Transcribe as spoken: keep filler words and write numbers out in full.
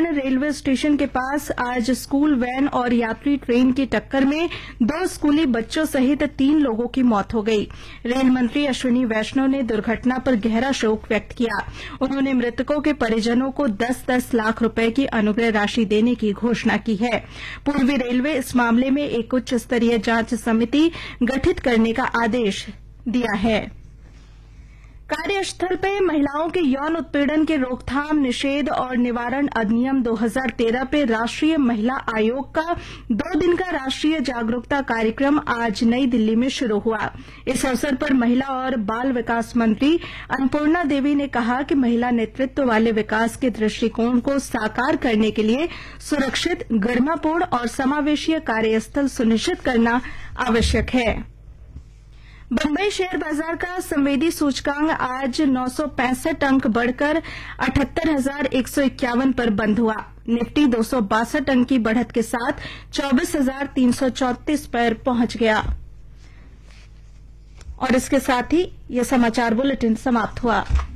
Narayan railway station के पास आज school van और यात्री ट्रेन की टक्कर में दो स्कूली बच्चों सहित तीन लोगों की मौत हो गई। रेल मंत्री अश्विनी वैष्णव ने दुर्घटना पर गहरा शोक व्यक्त किया। उन्होंने मृतकों के परिजनों को दस दस लाख रुपए की अनुग्रह राशि देने की घोषणा की है। पूर्वी रेलवे इस मामले में एक उच्च स्तरीय जांच समिति गठित करने का आदेश दिया है। कार्यस्थल पे महिलाओं के यौन उत्पीड़न के रोकथाम, निषेध और निवारण अधिनियम दो हज़ार तेरह पे राष्ट्रीय महिला आयोग का दो दिन का राष्ट्रीय जागरूकता कार्यक्रम आज नई दिल्ली में शुरू हुआ। इस अवसर पर महिला और बाल विकास मंत्री अन्नपूर्णा देवी ने कहा कि महिला नेतृत्व वाले विकास के दृष्टिकोण को साकार करने के लिए सुरक्षित, गरिमापूर्ण और समावेशी कार्यस्थल सुनिश्चित करना आवश्यक है। बंबई शेयर बाजार का संवेदी सूचकांक आज नौ सौ पैंसठ अंक बढ़कर अठहत्तर हजार एक सौ इक्यावन पर बंद हुआ। निफ्टी दो सौ बासठ अंक की बढ़त के साथ चौबीस हजार तीन सौ चौंतीस पर पहुंच गया। और इसके साथ ही यह समाचार बुलेटिन समाप्त हुआ।